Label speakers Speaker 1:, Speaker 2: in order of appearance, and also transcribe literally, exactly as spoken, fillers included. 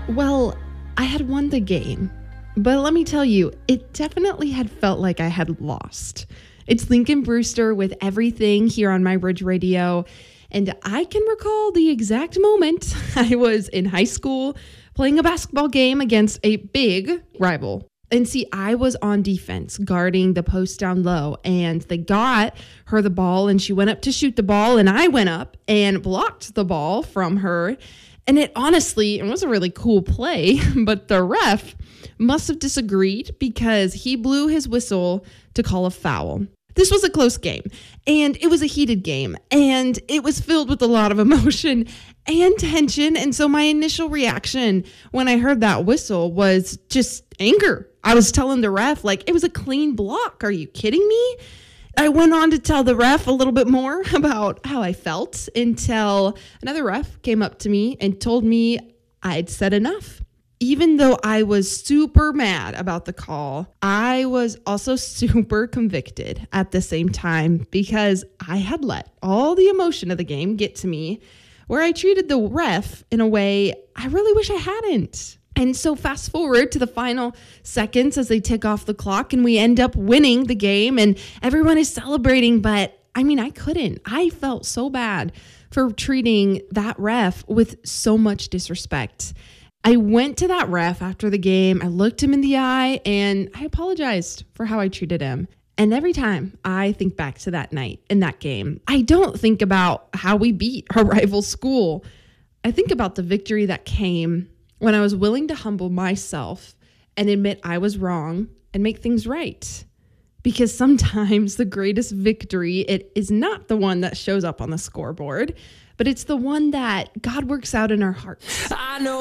Speaker 1: Well, I had won the game, but let me tell you, it definitely had felt like I had lost. It's Lincoln Brewster with Everything here on My Bridge Radio, and I can recall the exact moment I was in high school playing a basketball game against a big rival. And see, I was on defense, guarding the post down low, and they got her the ball, and she went up to shoot the ball, and I went up and blocked the ball from her. And it honestly, it was a really cool play, but the ref must have disagreed because he blew his whistle to call a foul. This was a close game, and it was a heated game, and it was filled with a lot of emotion and tension. And so my initial reaction when I heard that whistle was just anger. I was telling the ref, like, it was a clean block. Are you kidding me? I went on to tell the ref a little bit more about how I felt until another ref came up to me and told me I'd said enough. Even though I was super mad about the call, I was also super convicted at the same time because I had let all the emotion of the game get to me, where I treated the ref in a way I really wish I hadn't. And so fast forward to the final seconds as they tick off the clock and we end up winning the game and everyone is celebrating. But I mean, I couldn't. I felt so bad for treating that ref with so much disrespect. I went to that ref after the game. I looked him in the eye and I apologized for how I treated him. And every time I think back to that night in that game, I don't think about how we beat our rival school. I think about the victory that came when I was willing to humble myself and admit I was wrong and make things right. Because sometimes the greatest victory, it is not the one that shows up on the scoreboard, but it's the one that God works out in our hearts. I know